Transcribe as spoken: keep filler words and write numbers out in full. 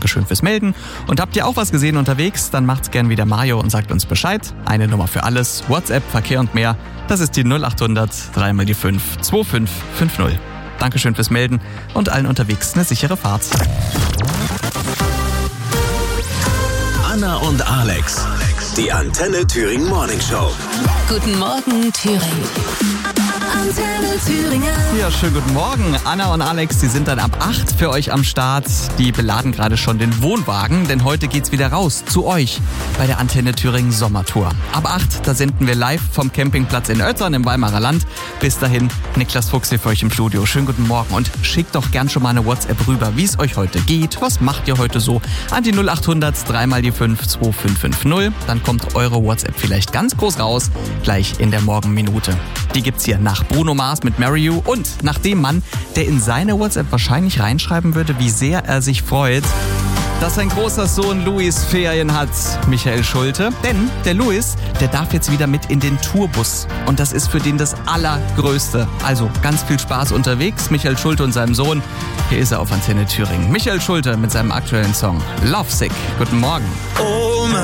Dankeschön fürs Melden. Und habt ihr auch was gesehen unterwegs, dann macht's gern wie der Mario und sagt uns Bescheid. Eine Nummer für alles, WhatsApp, Verkehr und mehr. Das ist die null acht hundert drei mal die fünf zwei fünf fünf null. Dankeschön fürs Melden und allen unterwegs eine sichere Fahrt. Anna und Alex, die Antenne Thüringen Morning Show. Guten Morgen, Thüringen. Antenne Thüringen. Ja, schönen guten Morgen. Anna und Alex, die sind dann ab acht für euch am Start. Die beladen gerade schon den Wohnwagen, denn heute geht's wieder raus zu euch bei der Antenne Thüringen Sommertour. Ab acht, da senden wir live vom Campingplatz in Oettern im Weimarer Land. Bis dahin, Niklas Fuchs hier für euch im Studio. Schönen guten Morgen und schickt doch gern schon mal eine WhatsApp rüber, wie es euch heute geht. Was macht ihr heute so? An die null acht hundert drei mal die fünf zwei fünf fünf null. Dann kommt eure WhatsApp vielleicht ganz groß raus, gleich in der Morgenminute. Die gibt's hier nach Bruno Mars mit Marry You und nach dem Mann, der in seine WhatsApp wahrscheinlich reinschreiben würde, wie sehr er sich freut, dass sein großer Sohn Luis Ferien hat, Michael Schulte. Denn der Luis, der darf jetzt wieder mit in den Tourbus. Und das ist für den das Allergrößte. Also ganz viel Spaß unterwegs. Michael Schulte und seinem Sohn. Hier ist er auf Antenne Thüringen. Michael Schulte mit seinem aktuellen Song Lovesick. Guten Morgen. Oh